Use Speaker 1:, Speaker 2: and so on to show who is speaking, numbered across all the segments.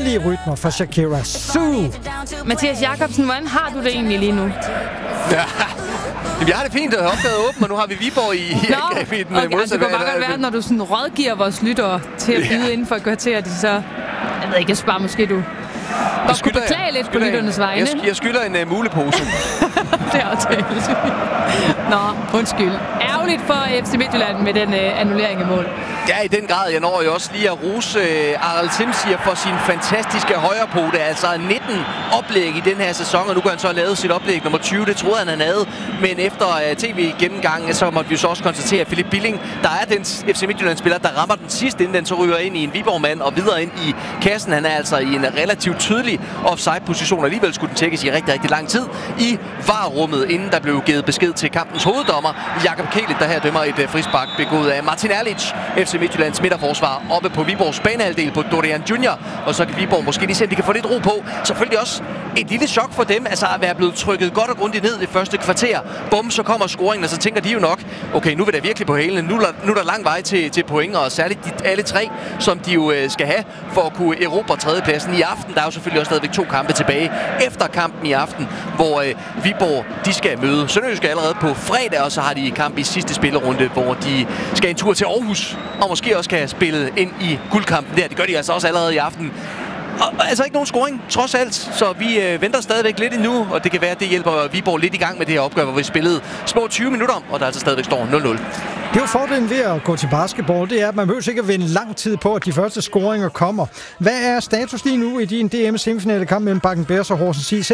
Speaker 1: herlige rytmer fra Shakira. Sue!
Speaker 2: Mathias Jakobsen, hvordan har du det egentlig lige nu?
Speaker 3: Ja. Jeg har det fint, at opdaget åben, og nu har vi Viborg i angreb i den
Speaker 2: okay,
Speaker 3: modsatte.
Speaker 2: Det kunne bare godt være, når du sådan rådgiver vores lyttere til at byde inden for et kvarter, de så... Jeg ved ikke, jeg spørger måske du... Godt kunne beklage lidt på lytternes vegne.
Speaker 3: Jeg skylder en mulepose.
Speaker 2: Det er aftalt. Nå, undskyld. Ærgerligt for FC Midtjylland med den annullering af mål.
Speaker 3: Ja, i den grad. Jeg når jo også lige at rose Arild Simsier for sin fantastiske højrepote. Altså 19 oplæg i den her sæson, og nu kan han så have lavet sit oplæg nummer 20. Det troede han havde. Men efter tv-gennemgangen, så måtte vi så også konstatere, at Philip Billing, der er den FC Midtjylland-spiller, der rammer den sidste, inden den så ryger ind i en Viborg-mand og videre ind i kassen. Han er altså i en relativt tydelig offside-position. Alligevel skulle den tjekkes i rigtig, rigtig lang tid i VAR-rummet, inden der blev givet besked til kampens hoveddommer, Jakob Kælet, der her dømmer et frispark begået af Martin Erlich. FC Midtjyllands midterforsvar oppe på Viborgs banehalvdel på Dorian Junior, og så kan Viborg måske lige se, om de kan få lidt ro på. Selvfølgelig også et lille chok for dem, altså at være blevet trykket godt og grundigt ned i første kvarter. Bum, så kommer scoringen, og så tænker de jo nok, okay, nu vil der virkelig på hælene. Nu er der lang vej til point, og særligt alle tre, som de jo skal have for at kunne erobre tredjepladsen i aften. Der er jo selvfølgelig også stadigvæk 2 kampe tilbage efter kampen i aften, hvor Viborg, de skal møde Sønderjyske allerede på fredag, og så har de kamp i sidste spillerunde, hvor de skal en tur til Aarhus, og måske også kan spille ind i guldkampen der. Det gør de altså også allerede i aften. Og altså ikke nogen scoring, trods alt. Så vi venter stadigvæk lidt endnu, og det kan være, at det hjælper Viborg lidt i gang med det her opgør, hvor vi spillede små 20 minutter, og der altså stadigvæk står 0-0.
Speaker 1: Det er jo fordelen ved at gå til basketball, det er, at man behøver ikke at vente lang tid på, at de første scoringer kommer. Hvad er status lige nu i din DM-semifinale kamp mellem Bakken Bears og Horsens IC?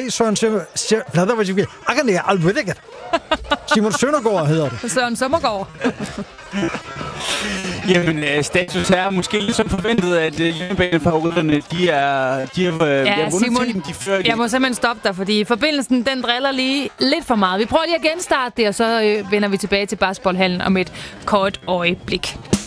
Speaker 1: Simon Søndergaard hedder det.
Speaker 2: Søren Søndergaard.
Speaker 4: Jamen, status er måske lidt som forventet, at hjemmebanefavoritterne, de har vundet
Speaker 2: Simon,
Speaker 4: tiden, de før.
Speaker 2: Jeg må simpelthen stoppe dig, fordi forbindelsen, den driller lige lidt for meget. Vi prøver lige at genstarte det, og så vender vi tilbage til basketballhallen om et kort øjeblik.